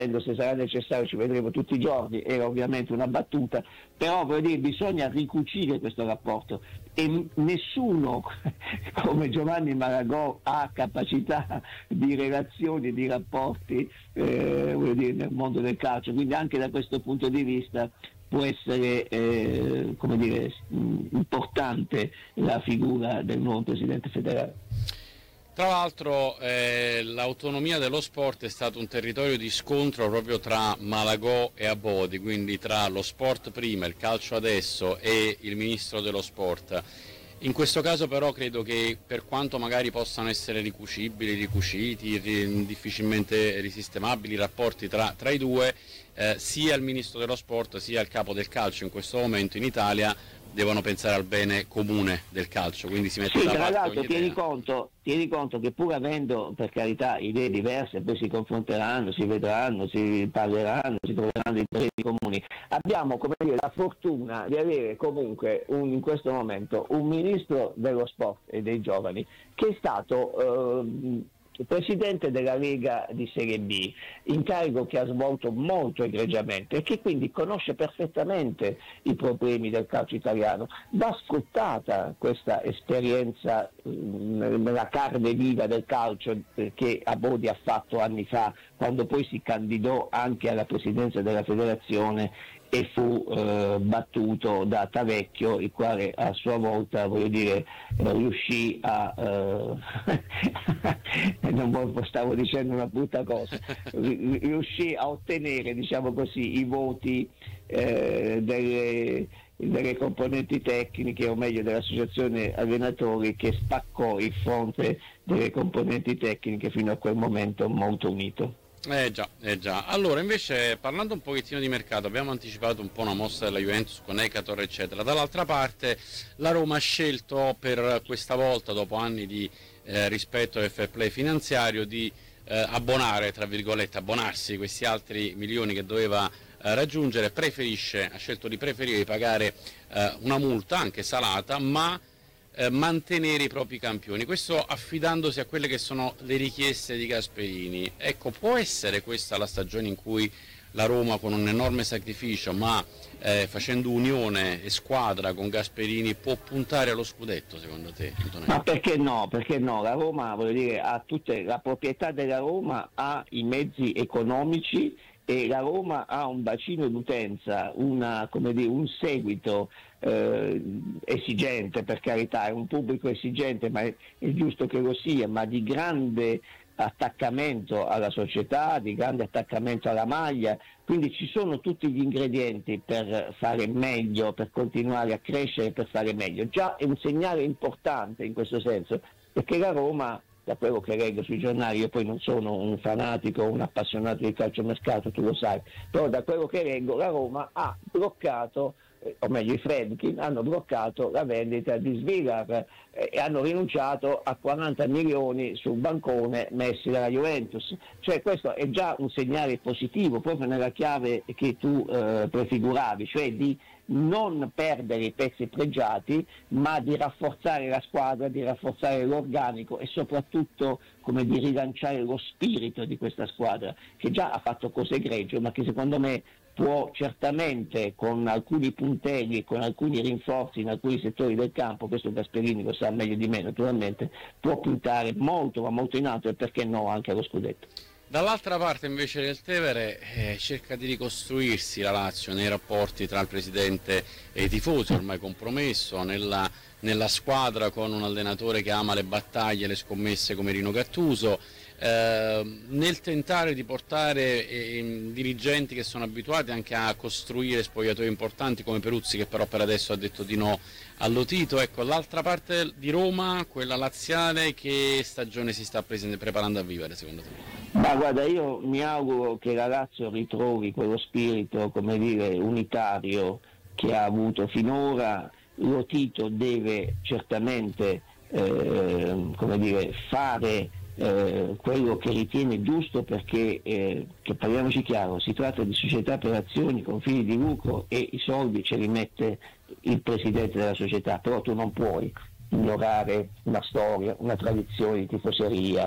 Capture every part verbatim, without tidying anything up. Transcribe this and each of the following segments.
se sarà necessario ci vedremo tutti i giorni, era ovviamente una battuta, però voglio dire, bisogna ricucire questo rapporto e nessuno come Giovanni Malagò ha capacità di relazioni, di rapporti eh, voglio dire, nel mondo del calcio, quindi anche da questo punto di vista può essere eh, come dire, importante la figura del nuovo presidente federale. Tra l'altro eh, l'autonomia dello sport è stato un territorio di scontro proprio tra Malagò e Abodi, quindi tra lo sport prima, il calcio adesso e il ministro dello sport. In questo caso però credo che, per quanto magari possano essere ricucibili, ricuciti, ri, difficilmente risistemabili i rapporti tra, tra i due, eh, sia il ministro dello sport sia il capo del calcio in questo momento in Italia devono pensare al bene comune del calcio, quindi si mette sì, da tra parte l'altro ogni tieni idea. conto, tieni conto che pur avendo per carità idee diverse, poi si confronteranno, si vedranno, si parleranno, si troveranno i interesi comuni, abbiamo come dire la fortuna di avere comunque un, in questo momento un ministro dello sport e dei giovani che è stato eh, presidente della Lega di Serie B, incarico che ha svolto molto egregiamente e che quindi conosce perfettamente i problemi del calcio italiano. Va sfruttata questa esperienza nella carne viva del calcio che Abodi ha fatto anni fa, quando poi si candidò anche alla presidenza della federazione e fu eh, battuto da Tavecchio, il quale a sua volta, voglio dire, eh, riuscì a eh, non stavo dicendo una brutta cosa, riuscì a ottenere, diciamo così, i voti eh, delle, delle componenti tecniche, o meglio dell'associazione allenatori, che spaccò il fronte delle componenti tecniche fino a quel momento molto unito. Eh già, eh già. Allora, invece, parlando un pochettino di mercato, abbiamo anticipato un po' una mossa della Juventus con Ekator, eccetera. Dall'altra parte, la Roma ha scelto per questa volta, dopo anni di eh, rispetto del fair play finanziario, di eh, abbonare, tra virgolette, abbonarsi questi altri milioni che doveva eh, raggiungere. Preferisce, ha scelto di preferire di pagare eh, una multa, anche salata, ma Eh, mantenere i propri campioni, questo affidandosi a quelle che sono le richieste di Gasperini. Ecco, può essere questa la stagione in cui la Roma, con un enorme sacrificio, ma eh, facendo unione e squadra con Gasperini, può puntare allo scudetto, secondo te, Antonello? Ma perché no? Perché no? La Roma, voglio dire, ha tutte, la proprietà della Roma ha i mezzi economici e la Roma ha un bacino d'utenza, una, come dire, un seguito eh, esigente, per carità, è un pubblico esigente, ma è, è giusto che lo sia, ma di grande attaccamento alla società, di grande attaccamento alla maglia, quindi ci sono tutti gli ingredienti per fare meglio, per continuare a crescere, per fare meglio. Già è un segnale importante in questo senso, perché la Roma, da quello che leggo sui giornali, io poi non sono un fanatico, un appassionato di calciomercato, tu lo sai, però da quello che leggo la Roma ha bloccato, eh, o meglio i Friedkin hanno bloccato la vendita di Svilar eh, e hanno rinunciato a quaranta milioni sul bancone messi dalla Juventus, cioè questo è già un segnale positivo, proprio nella chiave che tu eh, prefiguravi, cioè di non perdere i pezzi pregiati, ma di rafforzare la squadra, di rafforzare l'organico e soprattutto, come di rilanciare lo spirito di questa squadra, che già ha fatto cose egregie, ma che secondo me può certamente, con alcuni punteggi, con alcuni rinforzi in alcuni settori del campo, questo Gasperini lo sa meglio di me naturalmente, può puntare molto ma molto in alto, e perché no anche allo scudetto. Dall'altra parte invece del Tevere eh, cerca di ricostruirsi la Lazio nei rapporti tra il presidente e i tifosi, ormai compromesso, nella, nella squadra con un allenatore che ama le battaglie e le scommesse come Rino Gattuso, eh, nel tentare di portare eh, dirigenti che sono abituati anche a costruire spogliatoi importanti come Peruzzi, che però per adesso ha detto di no allo Tito. Ecco, l'altra parte di Roma, quella laziale, che stagione si sta preparando a vivere secondo te? Ma guarda, io mi auguro che la Lazio ritrovi quello spirito, come dire, unitario che ha avuto finora. Lo Tito deve certamente eh, come dire, fare eh, quello che ritiene giusto, perché eh, che parliamoci chiaro, si tratta di società per azioni con fini di lucro e i soldi ce li mette il presidente della società, però tu non puoi ignorare una storia, una tradizione di tifoseria,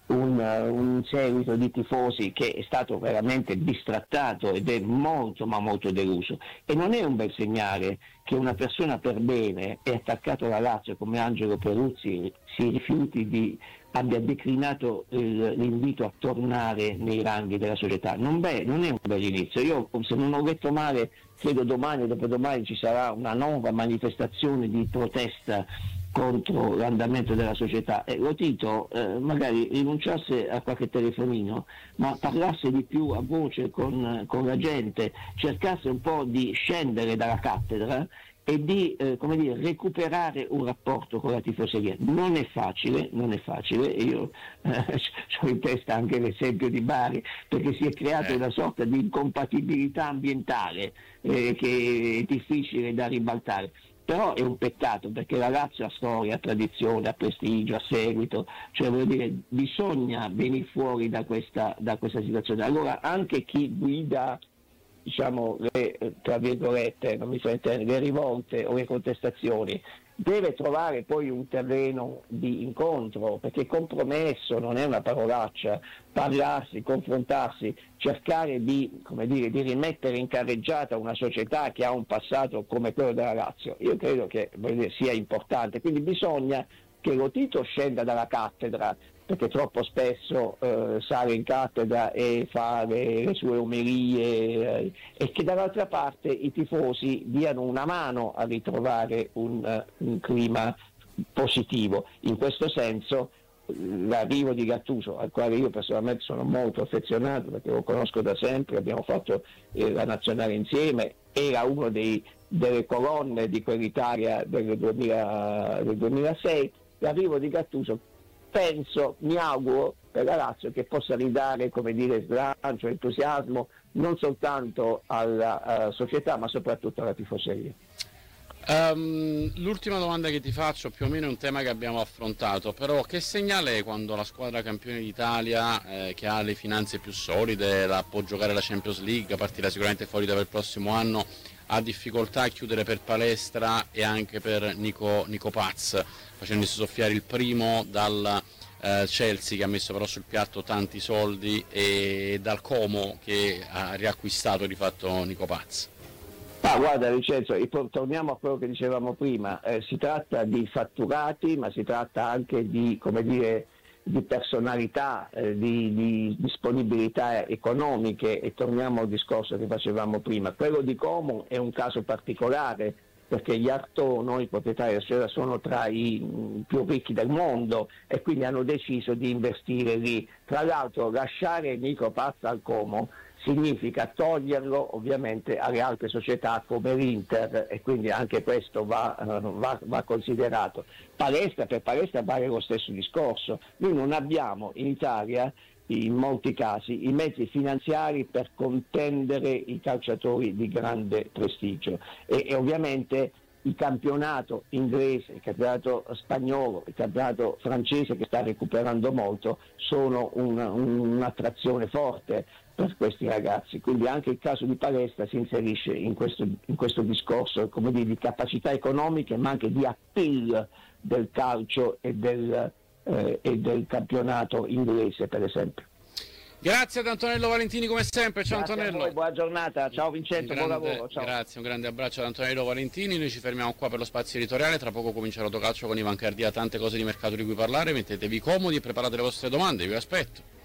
un, un seguito di tifosi che è stato veramente bistrattato ed è molto ma molto deluso, e non è un bel segnale che una persona per bene e attaccato alla Lazio come Angelo Peruzzi si rifiuti di abbia declinato il, l'invito a tornare nei ranghi della società. Non, beh, non è un bel inizio. Io, se non ho letto male, credo domani o dopodomani ci sarà una nuova manifestazione di protesta contro l'andamento della società, e Lotito eh, magari rinunciasse a qualche telefonino, ma parlasse di più a voce con, con la gente, cercasse un po' di scendere dalla cattedra e di eh, come dire, recuperare un rapporto con la tifoseria. Non è facile, non è facile, io eh, ho in testa anche l'esempio di Bari, perché si è creata eh. una sorta di incompatibilità ambientale eh, che è difficile da ribaltare. Però è un peccato, perché la Lazio ha storia, ha tradizione, ha prestigio, ha seguito, cioè voglio dire, bisogna venire fuori da questa, da questa situazione. Allora anche chi guida, diciamo, le, tra virgolette, non mi fa intendere, le rivolte o le contestazioni, deve trovare poi un terreno di incontro, perché compromesso non è una parolaccia, parlarsi, confrontarsi, cercare di, come dire, di rimettere in carreggiata una società che ha un passato come quello della Lazio. Io credo che, voglio dire, sia importante, quindi bisogna che Lotito scenda dalla cattedra, perché troppo spesso eh, sale in cattedra e fa le, le sue omelie, eh, e che dall'altra parte i tifosi diano una mano a ritrovare un, uh, un clima positivo. In questo senso l'arrivo di Gattuso, al quale io personalmente sono molto affezionato perché lo conosco da sempre, abbiamo fatto eh, la nazionale insieme, era uno dei, delle colonne di quell'Italia del, duemila, del duemilasei, l'arrivo di Gattuso penso, mi auguro per la Lazio che possa ridare, come dire, slancio, entusiasmo non soltanto alla uh, società ma soprattutto alla tifoseria. Um, l'ultima domanda che ti faccio, più o meno è un tema che abbiamo affrontato, però che segnale è quando la squadra campione d'Italia, eh, che ha le finanze più solide, la, può giocare la Champions League, partirà sicuramente fuori per il prossimo anno, ha difficoltà a chiudere per Palestra e anche per Nico, Nico Paz, facendosi soffiare il primo dal eh, Chelsea, che ha messo però sul piatto tanti soldi, e dal Como, che ha riacquistato di fatto Nico Paz? Ah, guarda Vincenzo, torniamo a quello che dicevamo prima, eh, si tratta di fatturati, ma si tratta anche di, come dire, di personalità, eh, di, di disponibilità economiche, e torniamo al discorso che facevamo prima. Quello di Como è un caso particolare, perché gli Artono, i proprietari della società, sono tra i mh, più ricchi del mondo e quindi hanno deciso di investire lì. Tra l'altro lasciare Nico Paz al Como significa toglierlo ovviamente alle altre società come l'Inter, e quindi anche questo va, uh, va, va considerato. Palestra, per Palestra vale lo stesso discorso. Noi non abbiamo in Italia, in molti casi, i mezzi finanziari per contendere i calciatori di grande prestigio, e, e ovviamente il campionato inglese, il campionato spagnolo, il campionato francese, che sta recuperando molto, sono una, un'attrazione forte per questi ragazzi. Quindi anche il caso di Palestra si inserisce in questo, in questo discorso, come dire, di capacità economiche, ma anche di appeal del calcio e del, eh, e del campionato inglese, per esempio. Grazie ad Antonello Valentini come sempre. Ciao Grazie Antonello. a voi, buona giornata, ciao Vincenzo, grande, buon lavoro. Ciao. Grazie, un grande abbraccio ad Antonello Valentini. Noi ci fermiamo qua per lo spazio editoriale, tra poco comincia Rotocalcio con Ivan Cardia, tante cose di mercato di cui parlare, mettetevi comodi e preparate le vostre domande, vi aspetto.